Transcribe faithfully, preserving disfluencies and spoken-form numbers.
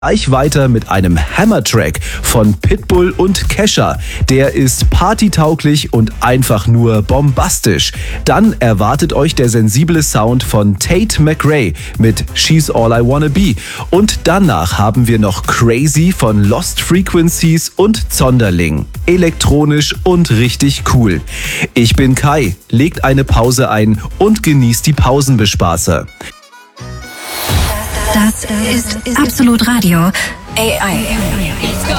Gleich weiter mit einem Hammer-Track von Pitbull und Kesha. Der ist partytauglich und einfach nur bombastisch. Dann erwartet euch der sensible Sound von Tate McRae mit She's All I Wanna Be. Und danach haben wir noch Crazy von Lost Frequencies und Zonderling. Elektronisch und richtig cool. Ich bin Kai, legt eine Pause ein und genießt die Pausenbespaßer. Das ist Absolut Radio. A I.